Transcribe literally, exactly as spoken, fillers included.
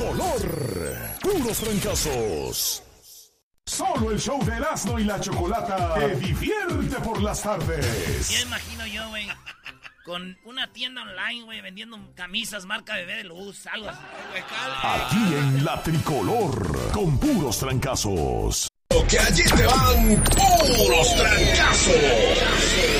tricolor. Puros trancazos. Solo el show de Erasmo y la Chocolata te divierte por las tardes. Ya imagino yo, güey, con una tienda online, güey, vendiendo camisas marca Bebé de Luz, algo así. Aquí en la tricolor, con puros trancazos. Que allí te van puros trancazos.